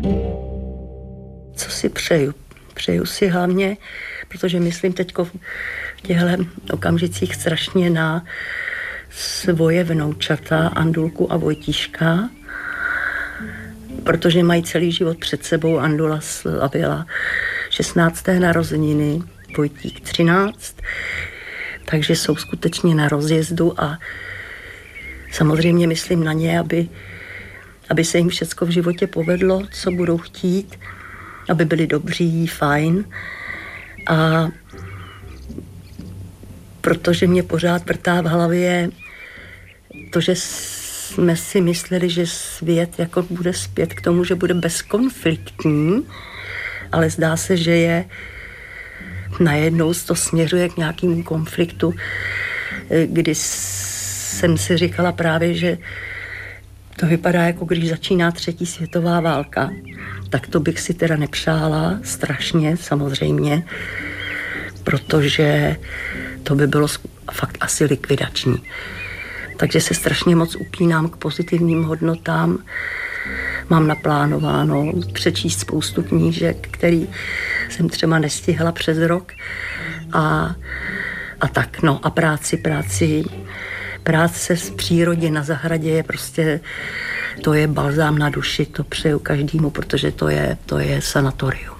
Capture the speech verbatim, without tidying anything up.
Co si přeju? Přeju si hlavně, protože myslím teďko v těchto okamžicích strašně na svoje vnoučata, Andulku a Vojtíška, protože mají celý život před sebou. Andula slavila šestnácté narozeniny, Vojtík třináct, takže jsou skutečně na rozjezdu a samozřejmě myslím na ně, aby, aby se jim všecko v životě povedlo, co budou chtít, aby byli dobří, fajn. A protože mě pořád vrtá v hlavě to, že jsme si mysleli, že svět jako bude zpět k tomu, že bude bezkonfliktní, ale zdá se, že je najednou to směřuje k nějakému konfliktu, kdy jsem si říkala právě, že to vypadá, jako když začíná třetí světová válka. Tak to bych si teda nepřála strašně, samozřejmě, protože to by bylo fakt asi likvidační. Takže se strašně moc upínám k pozitivním hodnotám. Mám naplánováno přečíst spoustu knížek, který jsem třeba nestihla přes rok. A, a tak, no a práci, práci, práce v přírodě na zahradě je prostě, to je balzám na duši, to přeju každému, protože to je, to je sanatorium.